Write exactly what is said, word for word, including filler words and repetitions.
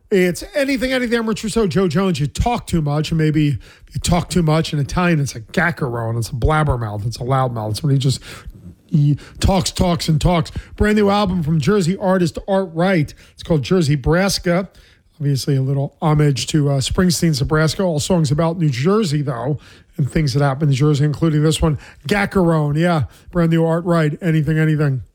It's anything, anything. I'm Rich Rousseau, Joe Jones. You talk too much, and maybe you talk too much. In Italian, it's a gaccarone. It's a blabbermouth. It's a loudmouth. It's when he just he talks, talks, and talks. Brand new album from Jersey artist Art Wright. It's called Jersey Braska. Obviously, a little homage to uh, Springsteen's Nebraska. All songs about New Jersey, though, and things that happen in New Jersey, including this one, Gaccarone. Yeah, brand new Art Wright. Anything, anything.